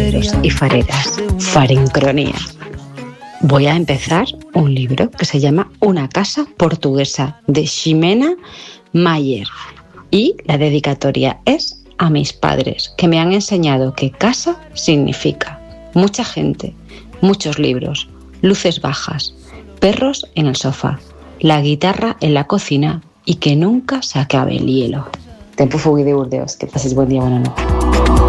fareros y fareras, Farincronía. Voy a empezar un libro que se llama Una casa portuguesa, de Ximena Mayer. Y la dedicatoria es a mis padres, que me han enseñado que casa significa mucha gente, muchos libros, luces bajas, perros en el sofá, la guitarra en la cocina y que nunca se acabe el hielo. Tempo Fugui de Burdeos. Que paséis buen día, buena noche.